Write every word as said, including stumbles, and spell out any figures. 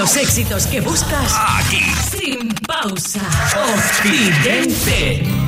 Los éxitos que buscas aquí. sin pausa. Occidente.